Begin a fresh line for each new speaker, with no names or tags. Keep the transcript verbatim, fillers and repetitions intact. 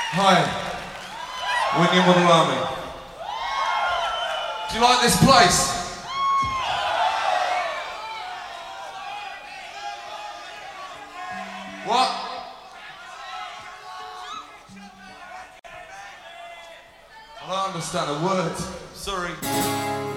Hi, we're New Model Army. Do you like this place? What? I don't understand a word. Sorry.